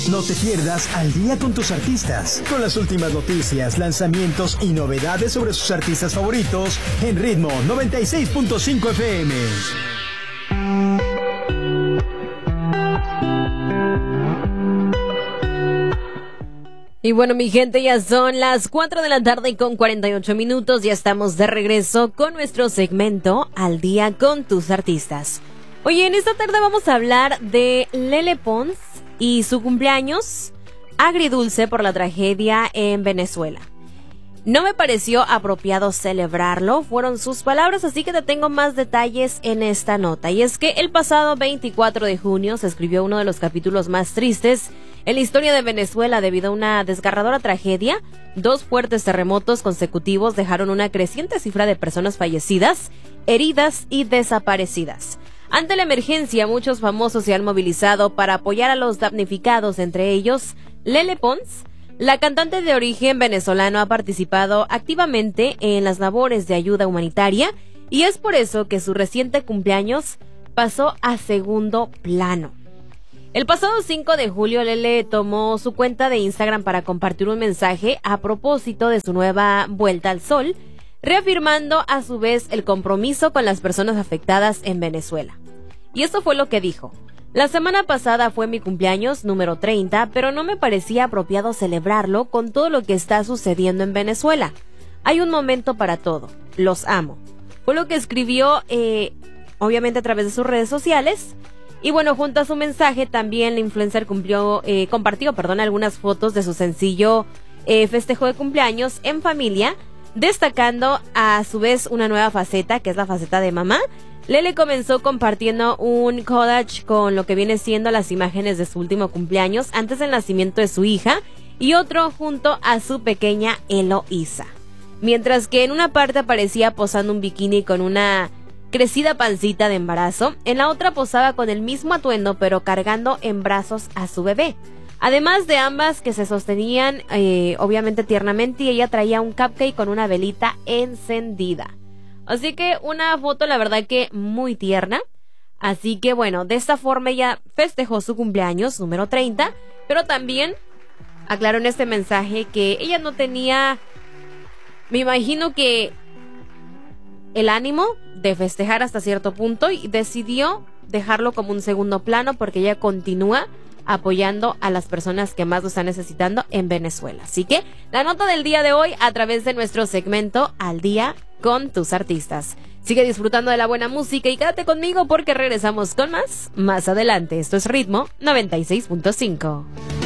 No te pierdas Al Día con tus artistas, con las últimas noticias, lanzamientos y novedades sobre sus artistas favoritos en Ritmo 96.5 FM. Y bueno, mi gente, ya son las 4 de la tarde con 48 minutos. Ya estamos de regreso con nuestro segmento Al Día con tus artistas. Oye, en esta tarde vamos a hablar de Lele Pons y su cumpleaños agridulce por la tragedia en Venezuela. No me pareció apropiado celebrarlo, fueron sus palabras, así que te tengo más detalles en esta nota. Y es que el pasado 24 de junio se escribió uno de los capítulos más tristes en la historia de Venezuela debido a una desgarradora tragedia. 2 fuertes terremotos consecutivos dejaron una creciente cifra de personas fallecidas, heridas y desaparecidas. Ante la emergencia, muchos famosos se han movilizado para apoyar a los damnificados, entre ellos Lele Pons. La cantante de origen venezolano ha participado activamente en las labores de ayuda humanitaria y es por eso que su reciente cumpleaños pasó a segundo plano. El pasado 5 de julio, Lele tomó su cuenta de Instagram para compartir un mensaje a propósito de su nueva vuelta al sol, reafirmando a su vez el compromiso con las personas afectadas en Venezuela. Y esto fue lo que dijo: la semana pasada fue mi cumpleaños número 30, pero no me parecía apropiado celebrarlo con todo lo que está sucediendo en Venezuela. Hay un momento para todo. Los amo. Fue lo que escribió, obviamente a través de sus redes sociales. Y bueno, junto a su mensaje también la influencer compartió algunas fotos de su sencillo festejo de cumpleaños en familia, destacando a su vez una nueva faceta, que es la faceta de mamá. Lele comenzó compartiendo un collage con lo que viene siendo las imágenes de su último cumpleaños antes del nacimiento de su hija y otro junto a su pequeña Eloísa. Mientras que en una parte aparecía posando un bikini con una crecida pancita de embarazo, en la otra posaba con el mismo atuendo pero cargando en brazos a su bebé. Además de ambas que se sostenían obviamente tiernamente, y ella traía un cupcake con una velita encendida. Así que una foto la verdad que muy tierna. Así que bueno, de esta forma ella festejó su cumpleaños número 30, pero también aclaró en este mensaje que ella no tenía, me imagino que el ánimo de festejar hasta cierto punto, y decidió dejarlo como un segundo plano porque ella continúa apoyando a las personas que más lo están necesitando en Venezuela. Así que la nota del día de hoy a través de nuestro segmento Al Día con tus artistas. Sigue disfrutando de la buena música y quédate conmigo porque regresamos con más adelante. Esto es Ritmo 96.5.